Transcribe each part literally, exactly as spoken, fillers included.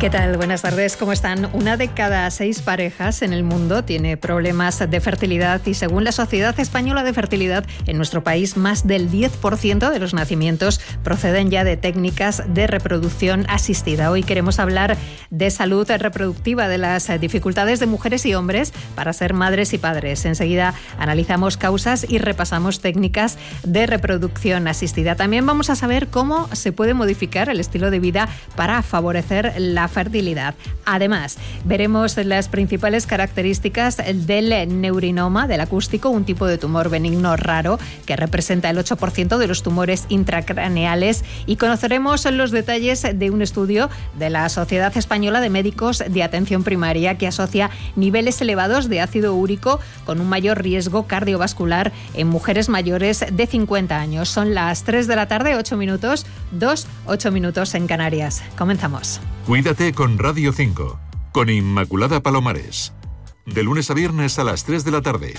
¿Qué tal? Buenas tardes, ¿cómo están? Una de cada seis parejas en el mundo tiene problemas de fertilidad y según la Sociedad Española de Fertilidad, en nuestro país más del diez por ciento de los nacimientos proceden ya de técnicas de reproducción asistida. Hoy queremos hablar de salud reproductiva, de las dificultades de mujeres y hombres para ser madres y padres. Enseguida analizamos causas y repasamos técnicas de reproducción asistida. También vamos a saber cómo se puede modificar el estilo de vida para favorecer la fertilidad. Además, veremos las principales características del neurinoma, del acústico, un tipo de tumor benigno raro que representa el ocho por ciento de los tumores intracraneales, y conoceremos los detalles de un estudio de la Sociedad Española de Médicos de Atención Primaria que asocia niveles elevados de ácido úrico con un mayor riesgo cardiovascular en mujeres mayores de cincuenta años. Son las tres de la tarde, ocho minutos, dos, ocho minutos en Canarias. Comenzamos. Cuídate con Radio cinco, con Inmaculada Palomares. De lunes a viernes a las tres de la tarde.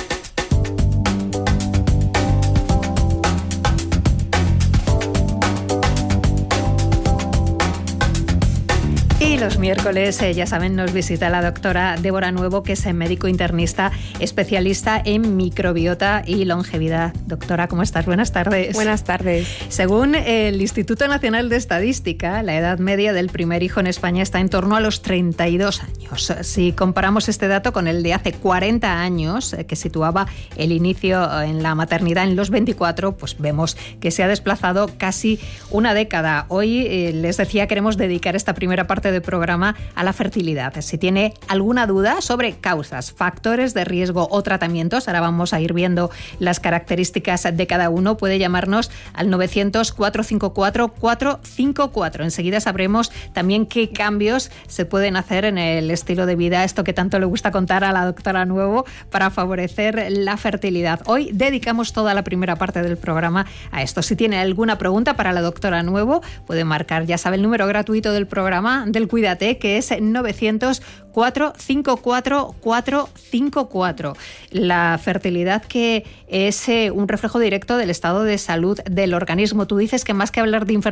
Y los miércoles, eh, ya saben, nos visita la doctora Débora Nuevo, que es médico internista especialista en microbiota y longevidad. Doctora, ¿cómo estás? Buenas tardes. Buenas tardes. Según el Instituto Nacional de Estadística, la edad media del primer hijo en España está en torno a los treinta y dos años. Si comparamos este dato con el de hace cuarenta años, eh, que situaba el inicio en la maternidad en los veinticuatro, pues vemos que se ha desplazado casi una década. Hoy, eh, les decía, queremos dedicar esta primera parte de programa a la fertilidad. Si tiene alguna duda sobre causas, factores de riesgo o tratamientos, ahora vamos a ir viendo las características de cada uno, puede llamarnos al novecientos, cuatrocientos cincuenta y cuatro, cuatrocientos cincuenta y cuatro. Enseguida sabremos también qué cambios se pueden hacer en el estilo de vida, esto que tanto le gusta contar a la doctora Nuevo, para favorecer la fertilidad. Hoy dedicamos toda la primera parte del programa a esto. Si tiene alguna pregunta para la doctora Nuevo, puede marcar, ya sabe, el número gratuito del programa del Cuídate, que es novecientos, cuatrocientos cincuenta y cuatro, cuatrocientos cincuenta y cuatro. La fertilidad, que es eh, un reflejo directo del estado de salud del organismo. Tú dices que más que hablar de infertilidad,